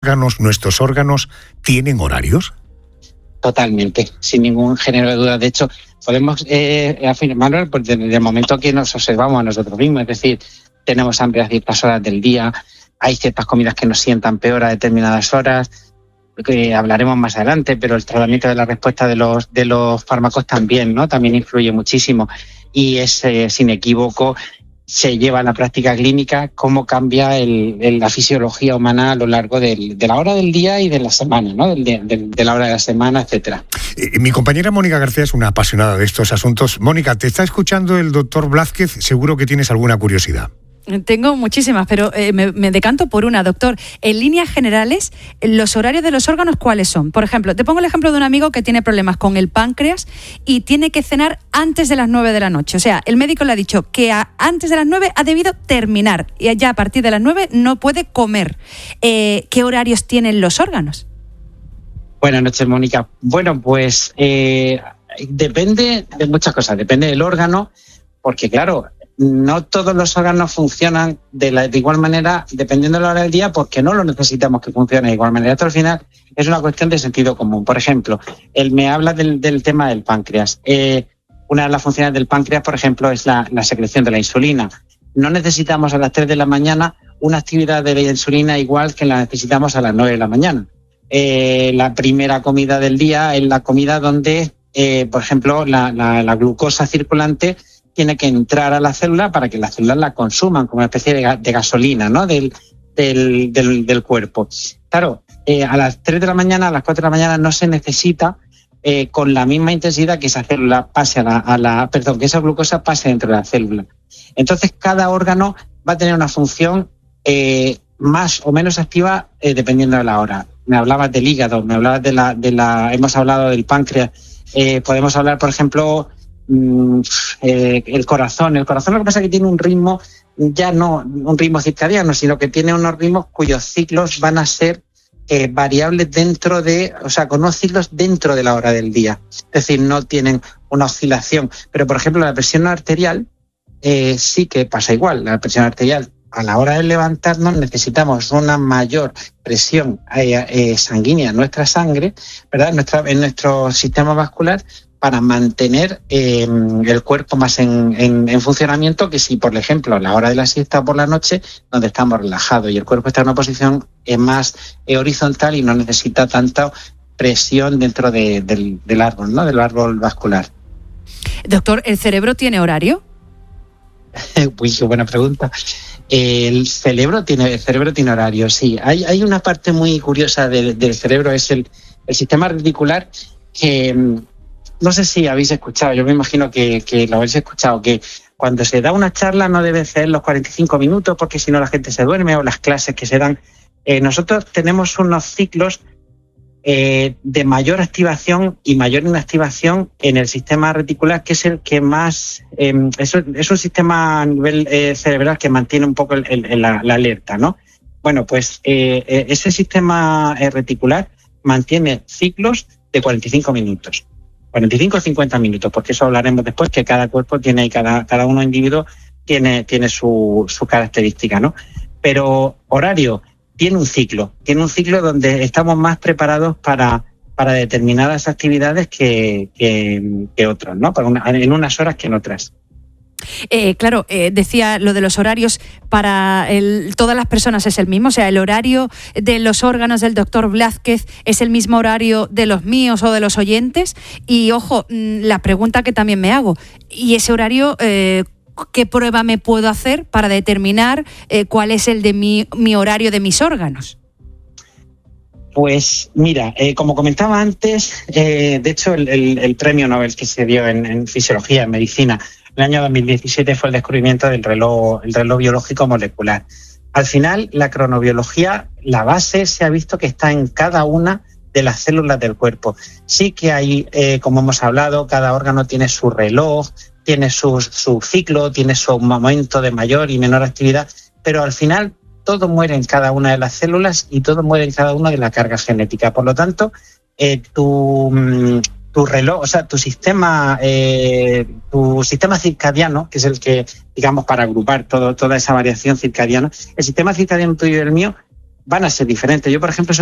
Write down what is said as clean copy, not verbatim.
¿Nuestros órganos tienen horarios? Totalmente, sin ningún género de duda. De hecho, podemos afirmarlo desde el momento que nos observamos a nosotros mismos. Es decir, tenemos hambre a ciertas horas del día, hay ciertas comidas que nos sientan peor a determinadas horas, que hablaremos más adelante, pero el tratamiento de la respuesta de los fármacos también, ¿no? También influye muchísimo y es sin equívoco. Se lleva a la práctica clínica cómo cambia la fisiología humana a lo largo de la hora del día y de la semana, ¿no? De la hora de la semana, etcétera. Mi compañera Mónica García es una apasionada de estos asuntos. Mónica, te está escuchando el doctor Blázquez, seguro que tienes alguna curiosidad. Tengo muchísimas, pero me decanto por una, doctor. En líneas generales, ¿los horarios de los órganos cuáles son? Por ejemplo, te pongo el ejemplo de un amigo que tiene problemas con el páncreas y tiene que cenar antes de las 9 de la noche. O sea, el médico le ha dicho que antes de las 9 ha debido terminar y ya a partir de las 9 no puede comer. ¿Qué horarios tienen los órganos? Buenas noches, Mónica. Bueno, pues depende de muchas cosas. Depende del órgano, porque claro, no todos los órganos funcionan de igual manera dependiendo de la hora del día, porque no lo necesitamos que funcione de igual manera. Esto al final es una cuestión de sentido común. Por ejemplo, él me habla del tema del páncreas. Una de las funciones del páncreas, por ejemplo, es la secreción de la insulina. No necesitamos a las 3 de la mañana una actividad de la insulina igual que la necesitamos a las 9 de la mañana. La primera comida del día es la comida donde, por ejemplo, la glucosa circulante tiene que entrar a la célula para que las células la consuman como una especie de gasolina, ¿no? del cuerpo. Claro, a las 3 de la mañana, a las 4 de la mañana no se necesita con la misma intensidad que esa célula pase que esa glucosa pase dentro de la célula. Entonces, cada órgano va a tener una función más o menos activa dependiendo de la hora. Me hablabas del hígado, me hablabas hemos hablado del páncreas, podemos hablar, por ejemplo, el corazón. El corazón lo que pasa es que tiene un ritmo, ya no un ritmo circadiano, sino que tiene unos ritmos cuyos ciclos van a ser variables con unos ciclos dentro de la hora del día. Es decir, no tienen una oscilación. Pero, por ejemplo, la presión arterial sí que pasa igual. La presión arterial, a la hora de levantarnos, necesitamos una mayor presión sanguínea en nuestra sangre, ¿verdad? En nuestro sistema vascular, para mantener el cuerpo más en funcionamiento que si, por ejemplo, a la hora de la siesta por la noche, donde estamos relajados y el cuerpo está en una posición más horizontal y no necesita tanta presión dentro del árbol, ¿no? Del árbol vascular. Doctor, ¿el cerebro tiene horario? Uy, qué buena pregunta. El cerebro tiene horario, sí. Hay una parte muy curiosa del cerebro, es el sistema reticular, que no sé si habéis escuchado, yo me imagino que lo habéis escuchado, que cuando se da una charla no deben ser los 45 minutos porque si no la gente se duerme, o las clases que se dan. Nosotros tenemos unos ciclos de mayor activación y mayor inactivación en el sistema reticular, que es el que más... es un sistema a nivel cerebral que mantiene un poco la alerta, ¿no? Bueno, pues ese sistema reticular mantiene ciclos de 45 minutos. 45 o 50 minutos, porque eso hablaremos después, que cada cuerpo tiene, y cada uno individuo tiene su característica, ¿no? Pero horario tiene un ciclo donde estamos más preparados para determinadas actividades que otros, ¿no? En unas horas que en otras. Claro, decía lo de los horarios para todas las personas es el mismo, o sea, el horario de los órganos del doctor Blázquez es el mismo horario de los míos o de los oyentes. Y ojo, la pregunta que también me hago, ¿y ese horario qué prueba me puedo hacer para determinar cuál es el de mi horario de mis órganos? Pues mira, como comentaba antes, de hecho el premio Nobel que se dio en fisiología, en medicina, en el año 2017 fue el descubrimiento del reloj biológico molecular. Al final, la cronobiología, la base, se ha visto que está en cada una de las células del cuerpo. Sí que hay, como hemos hablado, cada órgano tiene su reloj, tiene su ciclo, tiene su momento de mayor y menor actividad, pero al final todo muere en cada una de las células y todo muere en cada una de las cargas genéticas. Por lo tanto, tu reloj, o sea, tu sistema circadiano, que es el que, digamos, para agrupar toda esa variación circadiana, el sistema circadiano tuyo y el mío van a ser diferentes. Yo, por ejemplo,